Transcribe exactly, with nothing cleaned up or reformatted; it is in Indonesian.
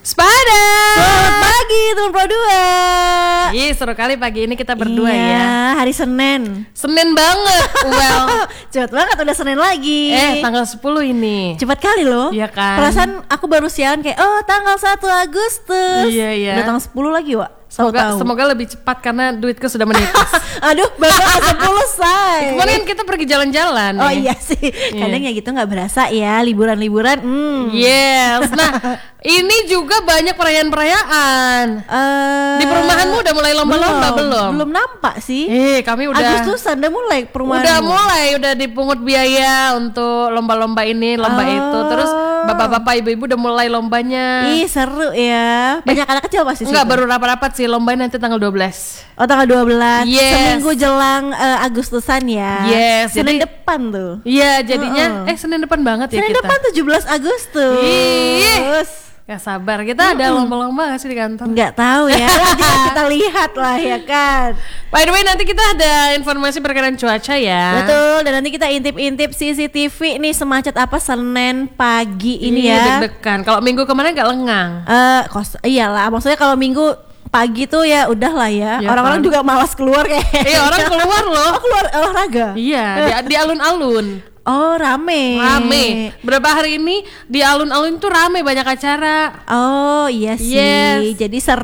Sepada. Selamat pagi teman Pro dua. Ih, seru kali pagi ini kita berdua iya, ya. hari Senin. Senin banget. Well, Cepet banget udah Senin lagi. eh tanggal sepuluh ini. Cepat kali loh. Iya kan? Perasaan aku baru siaran kayak oh tanggal satu Agustus. Iya, iya. Udah tanggal sepuluh lagi, Wak. Semoga semoga lebih cepat karena duitku sudah menipis. Aduh, baru sepuluh say. Kemarin kita pergi jalan-jalan. Oh ya. iya sih. Kadang ya gitu nggak berasa ya liburan-liburan. Hmm. Yes. Nah, ini juga banyak perayaan-perayaan. Eh, Di perumahanmu udah mulai lomba-lomba belum? Belum nampak sih. Eh, kami udah Agustusan udah mulai perumahan. Udah mulai, udah dipungut biaya untuk lomba-lomba ini, lomba Oh. itu. Terus bapak-bapak, ibu-ibu udah mulai lombanya. Ih seru ya. Banyak anak kecil pasti sih. Enggak, baru rapat-rapat sih, lombanya nanti tanggal dua belas. Oh tanggal dua belas. Yes. Seminggu jelang uh, Agustusan ya. Yes, Senin jadi- depan tuh. Iya, jadinya Uh-uh. eh Senin depan banget ya Senin kita. depan tujuh belas Agustus. Ih. Gak sabar, kita ada lomba-lomba gak sih di kantor? Nggak tahu ya. Nanti kita lihat lah ya kan. By the way, nanti kita ada informasi berkaitan cuaca ya. Betul. Dan nanti kita intip-intip C C T V nih semacet apa Senin pagi ini Ih, ya. deg-degan. Kalau minggu kemarin gak lengang. Eh, kos iyalah. Maksudnya kalau minggu pagi tuh ya udahlah ya. Ya Orang-orang kan? juga malas keluar kayak. Iya, orang keluar loh. Oh, keluar olahraga. Iya, di, di alun-alun. Oh rame. Rame. Berapa hari ini di alun-alun tuh rame, banyak acara. Oh iya sih. Yes. Jadi seru.